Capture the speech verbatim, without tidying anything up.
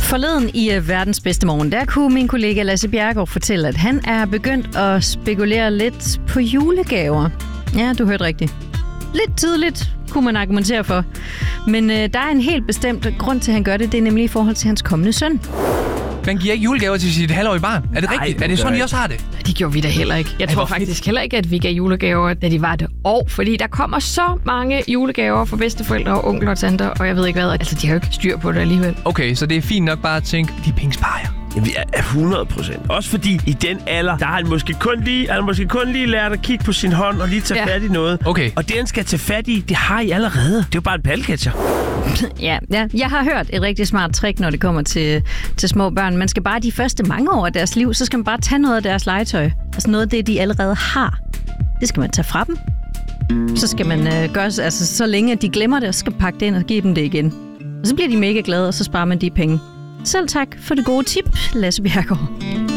Forleden i uh, Verdens Bedste Morgen, der kunne min kollega Lasse Bjerregaard fortælle, at han er begyndt at spekulere lidt på julegaver. Ja, du hørte rigtigt. Lidt tidligt, kunne man argumentere for. Men uh, der er en helt bestemt grund til, at han gør det. Det er nemlig i forhold til hans kommende søn. Man giver ikke julegaver til sit halvårige barn. Er det Nej, rigtigt? Er det sådan, I også har det? Det gjorde vi da heller ikke. Jeg Ej, tror hvor faktisk fedt. heller ikke, at vi gav julegaver, da de var det år. Fordi der kommer så mange julegaver fra bedsteforældre og onkler og tanter, og jeg ved ikke hvad. Altså, de har jo ikke styr på det alligevel. Okay, så det er fint nok bare at tænke, de penge sparer jeg. Jamen, vi er hundrede procent. Også fordi i den alder, der har han måske kun lige, han har måske kun lige lært at kigge på sin hånd og lige tage Ja. fat i noget. Okay. Og det, han skal tage fat i, det har I allerede. Det er jo bare en palcatcher. Ja, ja, jeg har hørt et rigtig smart trick, når det kommer til, til små børn. Man skal bare de første mange år af deres liv, så skal man bare tage noget af deres legetøj. Altså noget af det, de allerede har. Det skal man tage fra dem. Så skal man øh, gøre, altså så længe at de glemmer det, så skal man pakke det ind og give dem det igen. Og så bliver de mega glade, og så sparer man de penge. Selv tak for det gode tip, Lasse Bjerregaard.